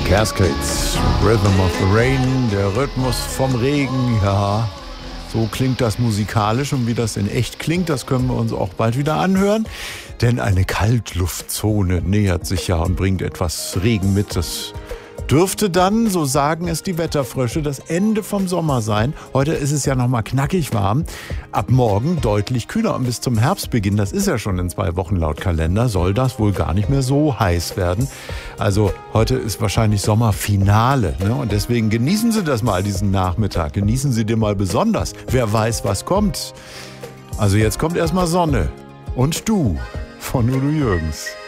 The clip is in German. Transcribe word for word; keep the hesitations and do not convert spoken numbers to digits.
Cascades, Rhythm of the Rain, der Rhythmus vom Regen, ja, so klingt das musikalisch und wie das in echt klingt, das können wir uns auch bald wieder anhören, denn eine Kaltluftzone nähert sich ja und bringt etwas Regen mit, das dürfte dann, so sagen es die Wetterfrösche, das Ende vom Sommer sein. Heute ist es ja noch mal knackig warm. Ab morgen deutlich kühler und bis zum Herbstbeginn, das ist ja schon in zwei Wochen laut Kalender, soll das wohl gar nicht mehr so heiß werden. Also heute ist wahrscheinlich Sommerfinale, ne? Und deswegen genießen Sie das mal, diesen Nachmittag. Genießen Sie den mal besonders. Wer weiß, was kommt. Also jetzt kommt erstmal Sonne. Und du von Udo Jürgens.